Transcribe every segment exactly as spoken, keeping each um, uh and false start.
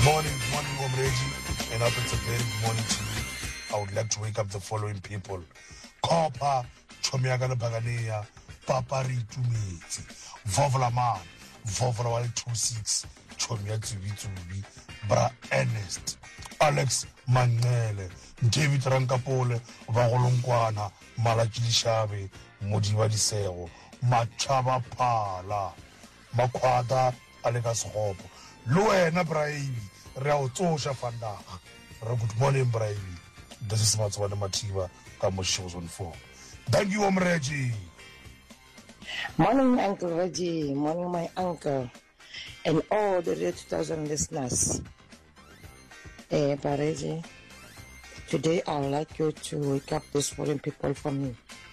morning, good morning, Omreji. And up it's a very good morning to you. I would like to wake up the following people. Kopa, Chomiagana Bagania, Papari Tumitsi, Vovola Man, Vovola Wale two six, Chomia Tubi Tubi, Bra Ernest, Alex Manele, David Rankapole, Vagolongwana, Malachilishave, Modiva Disero, Machaba Pala, Makwada, Alegas Hope, Luena Braivi, Rao Tosha Fanda. Good morning, Braivi. This is Matswana Mativa, Kamo shows on four. Thank you, Om Reggie. Morning, Uncle Reggie. Morning, my uncle. And all the two thousand listeners. Eh, Reggie, today I would like you to wake up these foreign people for me.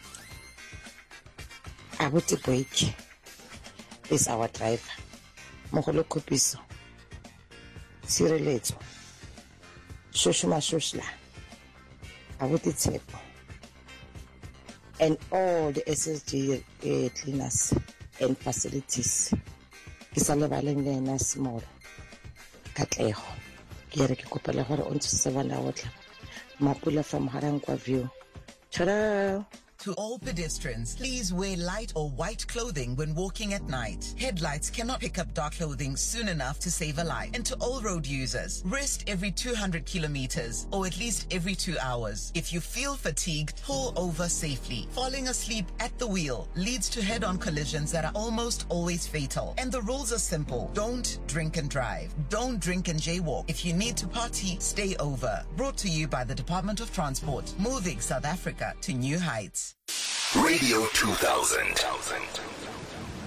I want to break. This is our driver. Moholo Kopiso. Sireleto. Shoshuma Shoshla. Awutitsepo, and all the S S G uh, cleaners and facilities. Kisalevaleng na small. Katleho. Kere ke kopela gore o ntse bana otla. Mapula from Harangwa View. Ta-da! To all pedestrians, please wear light or white clothing when walking at night. Headlights cannot pick up dark clothing soon enough to save a life. And to all road users, rest every two hundred kilometers or at least every two hours. If you feel fatigued, pull over safely. Falling asleep at the wheel leads to head-on collisions that are almost always fatal. And the rules are simple. Don't drink and drive. Don't drink and jaywalk. If you need to party, stay over. Brought to you by the Department of Transport, moving South Africa to new heights. Radio two thousand.